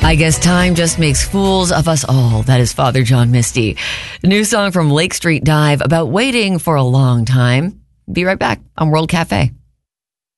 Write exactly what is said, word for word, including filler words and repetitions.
I guess time just makes fools of us all. That is Father John Misty. A new song from Lake Street Dive about waiting for a long time. Be right back on World Cafe.